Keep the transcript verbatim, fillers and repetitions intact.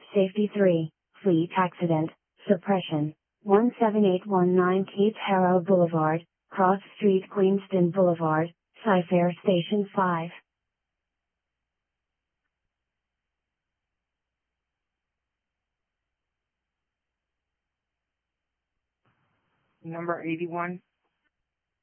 Safety three, Fleet Accident, Suppression, one seven eight one nine Keith Harrow Boulevard, Cross Street Queenston Boulevard, Cyfair Station five. Number eighty-one.